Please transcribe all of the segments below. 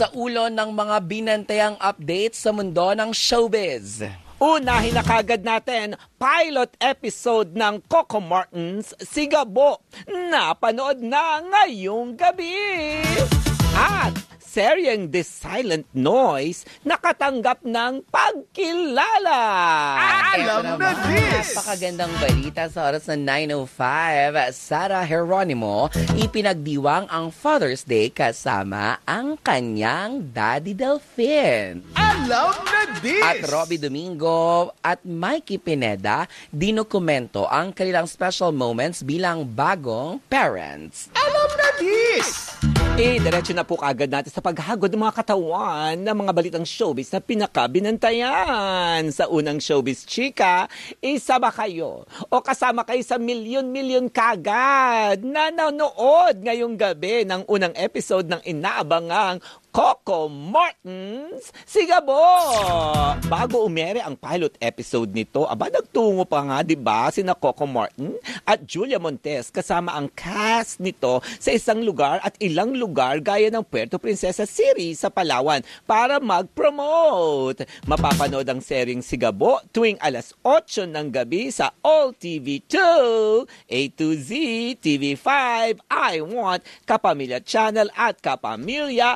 Sa ulo ng mga binantayang updates sa mundo ng showbiz. Unahin na kagad natin, pilot episode ng Coco Martin's Sigabo. Napanood na ngayong gabi. At seryeng The Silent Noise nakatanggap ng pagkilala. Alam na this! Napakagandang balita sa oras na 9:05. Sarah Geronimo ipinagdiwang ang Father's Day kasama ang kanyang Daddy Delfin. Alam na this! At Robbie Domingo at Mikey Pineda dinokumento ang kanilang special moments bilang bagong parents. Alam na this! Diretso na po kagad natin sa paghagod ng mga katawan ng mga balitang showbiz na pinakabinantayan. Sa unang showbiz chika, isa ba kayo o kasama kayo sa milyon-milyon kagad na nanonood ngayong gabi ng unang episode ng inaabangang Coco Martin's Sigabo. Bago umere ang pilot episode nito, nagtungo pa nga, diba, sina Coco Martin at Julia Montes kasama ang cast nito sa isang lugar at ilang lugar gaya ng Puerto Princesa City sa Palawan para mag-promote. Mapapanood ang seryeng Sigabo tuwing alas 8 ng gabi sa All TV2, A to Z, TV5, I Want, Kapamilya Channel at Kapamilya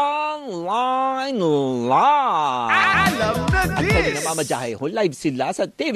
Online Live. Alam na this! Kanina Mama Jai, live sila sa TV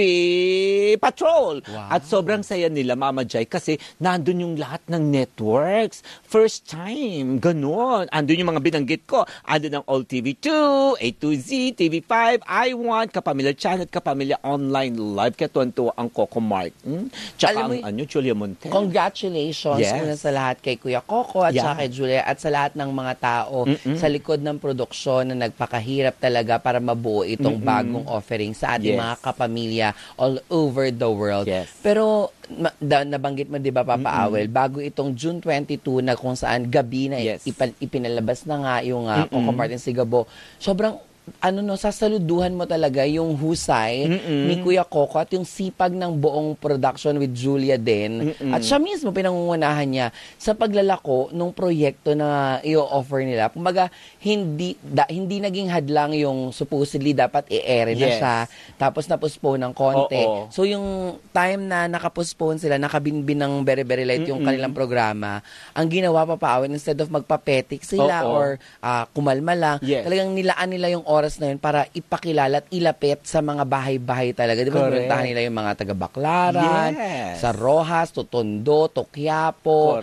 Patrol. Wow. At sobrang saya nila Mama Jai kasi nandun yung lahat ng networks. First time, ganun. Andun yung mga binanggit ko. Andun ang All TV2, A to Z, TV5, I Want, Kapamilya Channel, Kapamilya Online Live. Kaya tuwan-tuwa ang Coco Martin. Tsaka ang Julia Montes. Congratulations muna sa lahat kay Kuya Coco at saka kay Julia at sa lahat ng mga tao sa likod ng produksyon na nagpakahirap talaga para mabuo itong bagong offering sa ating mga kapamilya all over the world. Yes. Pero nabanggit mo 'di ba Papa Awel, bago itong June 22 na kung saan gabi na ipinalabas na nga yung Coco Martin Sigabo, sobrang sasaluduhan mo talaga yung husay ni Kuya Coco at yung sipag ng buong production with Julia din. At siya mismo pinangungunahan niya sa paglalako ng proyekto na i-offer nila. Kumbaga, hindi naging hadlang yung supposedly dapat i-air na siya. Tapos na-postpone ng konti. So yung time na naka-postpone sila, nakabinbin ng very, very light yung kanilang programa, ang ginawa Papaawin, instead of magpapetik sila or kumalma lang, talagang nilaan nila yung oras na yun para ipakilala at ilapit sa mga bahay-bahay talaga. Di ba? Pinuntahan nila yung mga taga-Baclaran, sa Rojas, Totondo, Quiapo,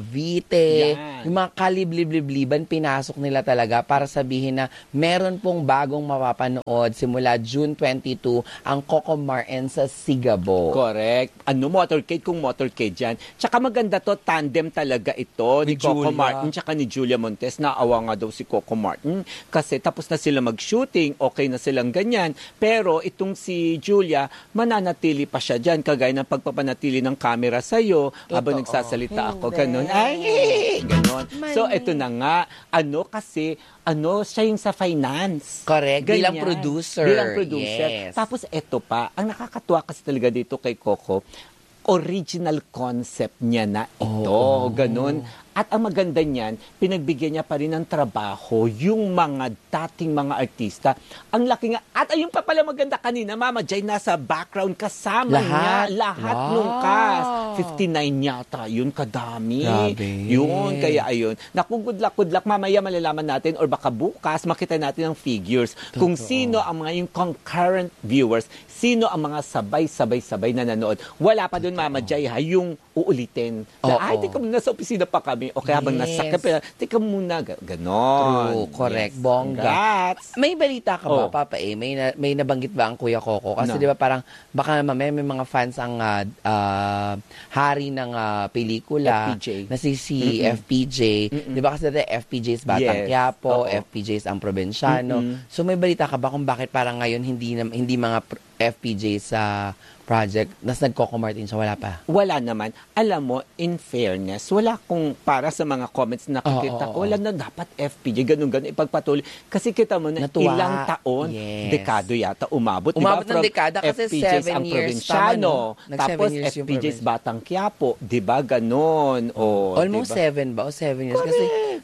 Cavite, yung mga kaliblib-libliban, pinasok nila talaga para sabihin na meron pong bagong mapapanood simula June 22 ang Coco Martin sa Sigabo. Correct. Motorcade kung motorcade yan. Tsaka maganda to, tandem talaga ito ni Coco Martin tsaka ni Julia Montes. Naawa nga daw si Coco Martin kasi tapos na sila mag-shooting, okay na silang ganyan. Pero itong si Julia, mananatili pa siya dyan, kagaya ng pagpapanatili ng camera sa'yo habang nagsasalita ako. Ganun. Ay, ganun. So, ito na nga. Kasi siya yung sa finance. Correct. Ganyan. Bilang producer. Yes. Tapos ito pa, ang nakakatuwa kasi talaga dito kay Coco, original concept niya na ito. Ganun. At ang maganda niyan, pinagbigyan niya pa rin ng trabaho yung mga dating mga artista. Ang laki nga. At ayun pa pala maganda kanina, Mama Jai, nasa background kasama niya. Lahat nung cast. 59 yata. Yun, kadami. Grabe. Yun, kaya ayun. Naku, good luck. Mamaya malalaman natin or baka bukas makita natin ang figures. Kung sino ang mga yung concurrent viewers, sino ang mga sabay-sabay na nanood. Wala pa doon, Mama Jai, yung uulitin. Teka muna, sa opisina pa kami. O kaya habang nasa kapila, teka muna, ganon. True, correct. Bongga. May balita ka ba, Papa A? May nabanggit ba ang Kuya Coco? Kasi di ba parang, baka may mga fans ang hari ng pelikula FPJ. na si FPJ. Di ba kasi FPJ's Batang Quiapo, FPJ's ang Provinciano. So may balita ka ba kung bakit parang ngayon hindi mga FPJ sa project, nas nag-Coco Martin siya, wala pa? Wala naman. Alam mo, in fairness, wala kung para sa mga comments na nakikita ko, wala na dapat FPJ, ganun, ipagpatuloy. Kasi kita mo na ilang taon, dekado yata umabot. Umabot diba? ng dekada kasi FPJs 7 ang years. Provinciano. Tapos years FPJs Batang Quiapo. Diba? Ganon. Almost diba? 7 ba? O 7 years. Correct. Kasi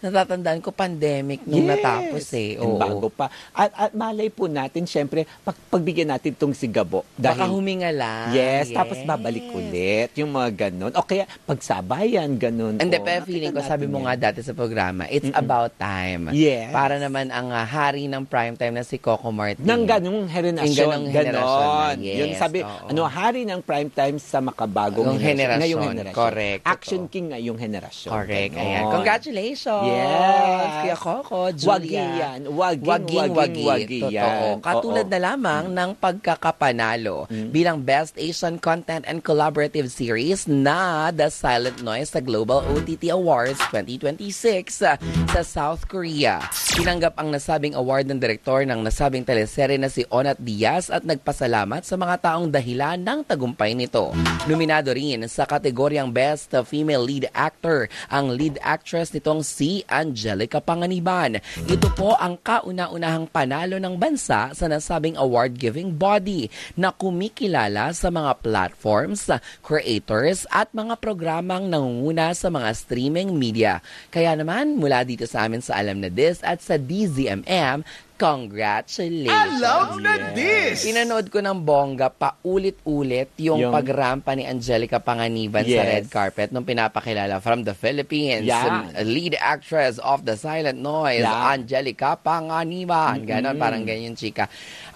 natatandaan ko pandemic nung natapos eh. And bago pa. At malay po natin, syempre, pagbigyan natin itong si Gabo. Dahil, baka huminga lang. Yes, tapos babalik ulit. Yung mga ganun. O kaya, pagsabayan, ganun. Hindi, pero feeling ko, sabi mo nga dati sa programa, it's about time. Yes. Para naman ang hari ng primetime na si Coco Martin. Nang ganung henerasyon. Ganon. Yes, Yun sabi, hari ng primetime sa makabagong henerasyon. Ngayong henerasyon. Correct. Action King ngayong henerasyon. Correct. Ganon. Ayan. Congratulations. Yes. Kuya Coco, Julia. Wagi. Totoo. Katulad na lamang ng pagkakapanalo bilang Best Asian Content and Collaborative Series na The Silent Noise sa Global OTT Awards 2026 sa South Korea. Tinanggap ang nasabing award ng direktor ng nasabing teleserye na si Onat Diaz at nagpasalamat sa mga taong dahilan ng tagumpay nito. Nominado rin sa kategoryang Best Female Lead Actor ang lead actress nitong si Angelica Panganiban. Ito po ang kauna-unahang panalo ng bansa sa nasabing award-giving body na kumikilala sa mga platforms, creators at mga programang nangunguna sa mga streaming media. Kaya naman, mula dito sa amin sa Alam na This at sa DZMM, congratulations! Alam na this! Pinanood ko ng bongga paulit-ulit yung pagrampa ni Angelica Panganiban sa red carpet nung pinapakilala from the Philippines. Lead actress of The Silent Noise, Angelica Panganiban. Ganon, parang ganyan, chika.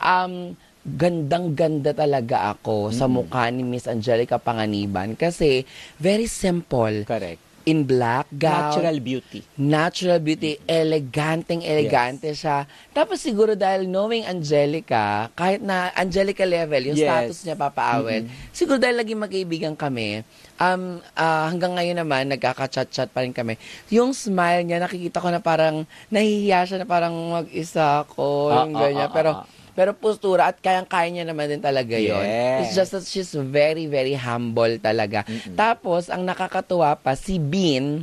Gandang-ganda talaga ako sa mukha ni Miss Angelica Panganiban kasi very simple. Correct. In black gown. Natural beauty. Elegante siya. Tapos siguro dahil knowing Angelica, kahit na Angelica level, yung status niya papaawel, siguro dahil laging magkaibigan kami, hanggang ngayon naman, nagkaka-chat-chat pa rin kami. Yung smile niya, nakikita ko na parang nahihiya siya na parang mag-isa ko, yung ganyan. Pero postura at kayang-kaya niya naman din talaga yon. It's just that she's very, very humble talaga. Tapos, ang nakakatuwa pa, si Bean,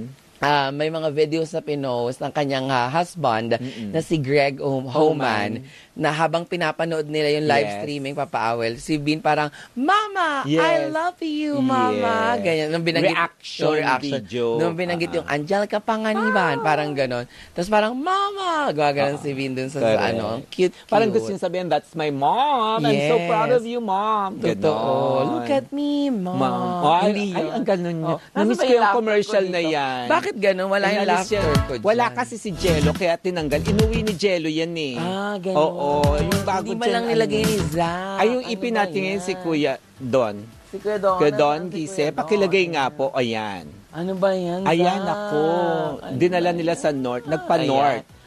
may mga videos na pinost ng kanyang husband na si Greg Homan na habang pinapanood nila yung live streaming papaawel, si Bean parang, Mama, I love you, Mama. Ganyan. Nung binanggit, reaction video. Nung binanggit yung Angelica Panganiban, parang ganon. Tapos parang, Mama! Gaganon si Bean dun sa ano. Cute. Parang gusto niya sabihin, that's my mom. I'm so proud of you, Mom. Totoo. Look at me, Mom. Ay, ang ganon niya. Namiss ko yung commercial na yan. Bakit ganon? Wala yung laughter ko dyan. Wala kasi si Jello, kaya tinanggal. Inuwi ni Jello yan eh. Ganon. Yung bago hindi man lang nilagay ni Zach. Ay, yung ipinatingin si Kuya Don. Si Kuya Don. Kuya Don, Gise, pakilagay nga po. Ayan. Ano ba yan, Zach? Ayan ako. Dinala nila sa North. Nagpa-North.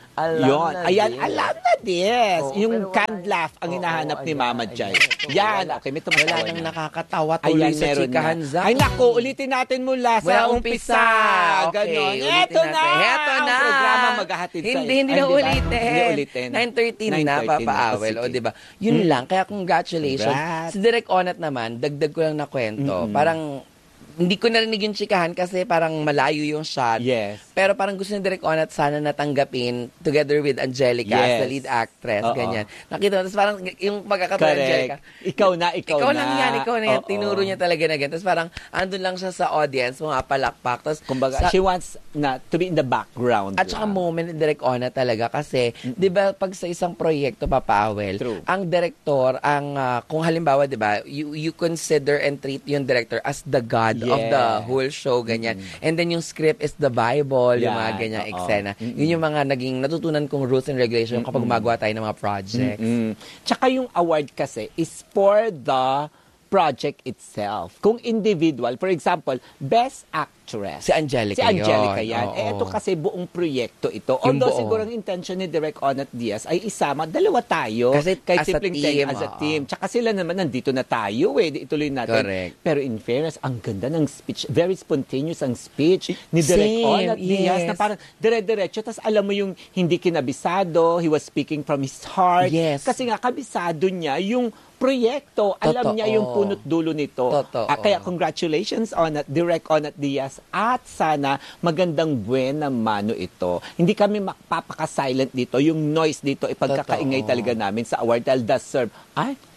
Alam na this. Yung canned laugh ang hinahanap ni Mama Jai. Yan. Okay, may tumatawa wala nang nakakatawa tuloy sa chikahan, Zach. Ay, naku, ulitin natin mula sa umpisa. Ganon. Eto na. Ang programa maghahatid sa... Hindi na ulitin. 9:13 na, papaawel. O, diba? Yun lang. Kaya congratulations. Si Direk Onat naman, dagdag ko lang na kwento. Parang... Hindi ko narinig yung chikahan kasi parang malayo yung shot. Pero parang gusto ni Direk Onat sana natanggapin together with Angelica as the lead actress. Ganyan. Nakita mo, tapos parang yung pagkakataon ni Angelica. Ikaw na. Ikaw na yan. Tinuro niya talaga na ganyan. Tapos parang andun lang siya sa audience, mga palakpak. Tapos, kumbaga, she wants to be in the background. At saka moment ni Direk Onat talaga kasi, di ba pag sa isang proyekto, papaawel, ang director, kung halimbawa, di ba, you consider and treat yung director as the god of the whole show, ganyan. And then yung script is the Bible, yung mga ganyang eksena. Yun yung mga naging natutunan kong rules and regulations kapag gumagawa tayo ng mga projects. Tsaka yung award kasi is for the project itself. Kung individual, for example, Best Actress. Si Angelica yan. Ito kasi buong proyekto ito. Although siguro ang intention ni Direk Onat Diaz ay isama, dalawa tayo. Kasi kay as a team. As a team. Tsaka sila naman, nandito na tayo ituloy natin. Correct. Pero in fairness, ang ganda ng speech. Very spontaneous ang speech ni Direk Onat Diaz na parang dire-diretso. Tapos alam mo yung hindi kinabisado, he was speaking from his heart. Kasi nga, kabisado niya yung proyekto. Alam niya yung punot dulo nito. Kaya congratulations on Direk Onat Diaz at sana magandang buena mano ito. Hindi kami magpapaka-silent dito. Yung noise dito, ipagkakaingay talaga namin sa award dahil deserve.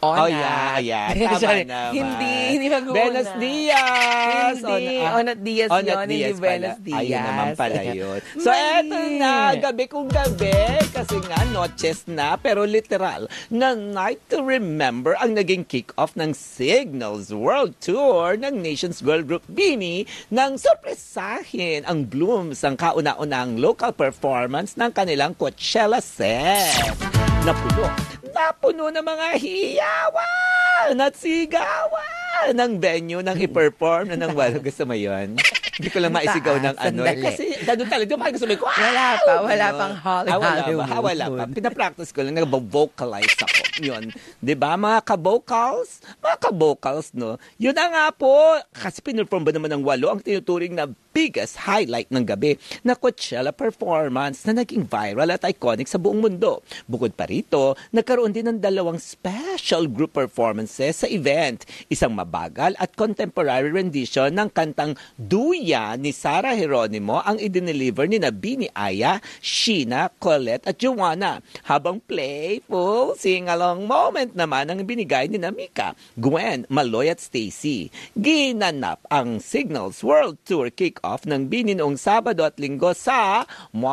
Oh, yeah. Tama Sorry, naman. Hindi mag-uuna. Buenos Dias! Hindi, Onat Diaz yun, hindi Buenos Diaz. Ayun naman pala yun. So, Mali. eto na, gabi kung gabi. Kasi nga, noches na, pero literal, na Night to Remember ang naging kick-off ng Signals World Tour ng Nations Girl Group BINI nang sorpresahin ang Blooms ang kauna-unang local performance ng kanilang Coachella set. Napuno ng mga hiyawan at sigawan ng venue nang i-perform na ng walo. Gusto mo yun? Hindi ko lang maisigaw ng ano. Kasi ganun talaga. Di ba gusto mo? Wala pang Hollywood. Wala pa. Pinapractice ko lang. Nag-vocalize ako. Yun. Di ba? Mga ka-vocals, no? Yun na nga po. Kasi pinurform ba naman ng walo ang tinuturing na biggest highlight ng gabi na Coachella performance na naging viral at iconic sa buong mundo. Bukod pa rito, nagkaroon din ng 2 special group performances sa event. Isang mabagal at contemporary rendition ng kantang Duya ni Sarah Geronimo ang idineliver ni BINI Aya, Sheena, Colette at Joanna. Habang playful, sing-along moment naman ang binigay ni Mika, Gwen, Maloy at Stacy. Ginanap ang Signals World Tour kick-off ng BINI noong Sabado at Linggo sa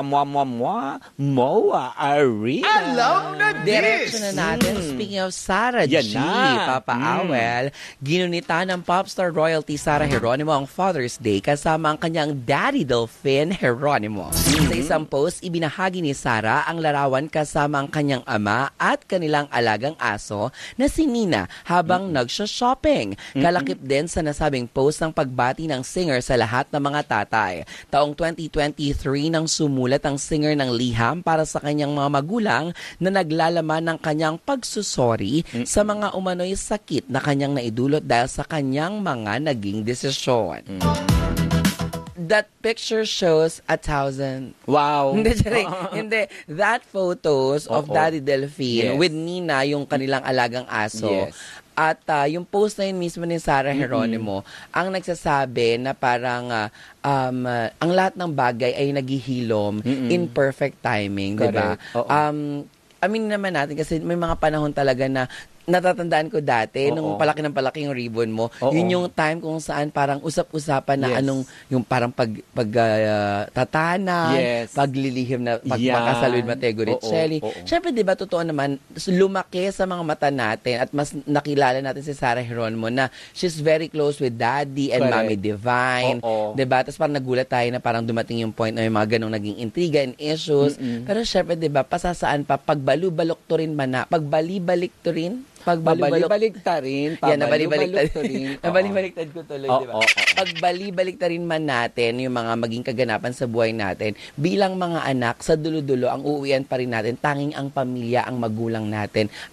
MOA Arena. Alam na Diretso this! na natin. Speaking of Sarah G, Yan na. Papa Awel, ginunita ng popstar royalty Sarah Geronimo ang Father's Day kasama ang kanyang daddy Delfin Geronimo. Sa isang post, ibinahagi ni Sarah ang larawan kasama ang kanyang ama at kanilang alagang aso na si Nina habang nagsha-shopping. Kalakip din sa nasabing post ng pagbati ng singer sa lahat ng mga tatay. Taong 2023 nang sumulat ang singer ng liham para sa kanyang mga magulang na naglalaman ng kanyang pagsusori sa mga umano'y sakit na kanyang naidulot dahil sa kanyang mga naging desisyon. That picture shows 1,000. Wow. Hindi. That photos of Daddy Delfin with Nina, yung kanilang alagang aso. Yes. At yung post na yun mismo ni Sarah Geronimo, ang nagsasabi na parang ang lahat ng bagay ay naghihilom in perfect timing, di ba? Aminin naman natin kasi may mga panahon talaga na natatandaan ko dati, nung palaki ng palaki yung ribbon mo, yun yung time kung saan parang usap-usapan na anong, yung parang tatanan, paglilihim na pagpakasalud Matego Richelli. Siyempre, di ba, totoo naman, lumaki sa mga mata natin at mas nakilala natin si Sarah Geronimo na she's very close with Daddy and Mommy Divine. Di ba? Tapos parang nagulat tayo na parang dumating yung point na yung mga ganong naging intriga and issues. Pero siyempre, di ba, pasasaan pa, pagbalubalik to rin man na, pagbalik-balik to rin, Pagbalik-ta rin. Nabalik-baliktad ko tuloy, di ba? Pagbalik-baliktad rin man natin yung mga maging kaganapan sa buhay natin, bilang mga anak, sa dulo-dulo, ang uuwian pa rin natin, tanging ang pamilya, ang magulang natin.